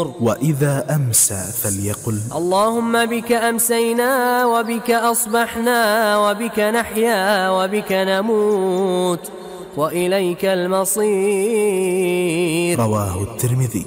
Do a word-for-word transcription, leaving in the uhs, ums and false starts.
وإذا أمسى فليقل اللهم بك أمسينا وبك أصبحنا وبك نحيا وبك نموت وإليك المصير. رواه الترمذي.